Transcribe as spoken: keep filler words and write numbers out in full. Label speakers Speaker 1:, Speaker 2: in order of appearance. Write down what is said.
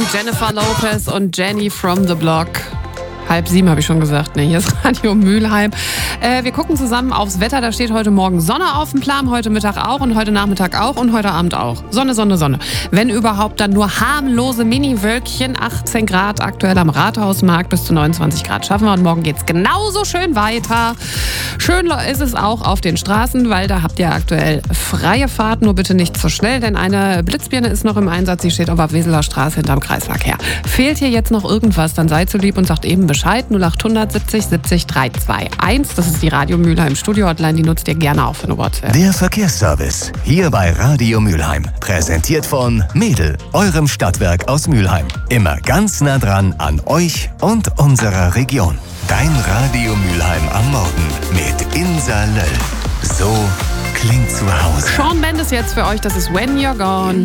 Speaker 1: Jennifer Lopez und Jenny from the Block. Halb sieben habe ich schon gesagt. Ne, hier ist Radio Mülheim. Äh, wir gucken zusammen aufs Wetter. Da steht heute Morgen Sonne auf dem Plan, heute Mittag auch und heute Nachmittag auch und heute Abend auch. Sonne, Sonne, Sonne. Wenn überhaupt, dann nur harmlose Mini-Wölkchen. achtzehn Grad aktuell am Rathausmarkt, bis zu neunundzwanzig Grad schaffen wir. Und morgen geht's genauso schön weiter. Schön ist es auch auf den Straßen, weil da habt ihr aktuell freie Fahrt. Nur bitte nicht zu schnell, denn eine Blitzbirne ist noch im Einsatz. Sie steht auf der Weseler Straße hinterm Kreisverkehr. Fehlt hier jetzt noch irgendwas, dann seid so lieb und sagt eben Bescheid. null acht hundert siebzig siebzig drei zwei eins. Das ist die Radio Mülheim Studio-Hotline. Die nutzt ihr gerne auch für eine WhatsApp.
Speaker 2: Der Verkehrsservice. Hier bei Radio Mülheim. Präsentiert von Mädel, eurem Stadtwerk aus Mülheim. Immer ganz nah dran an euch und unserer Region. Dein Radio Mülheim am Morgen mit Insa Löll. So klingt zu Hause.
Speaker 1: Shawn Mendes jetzt für euch. Das ist When You're Gone.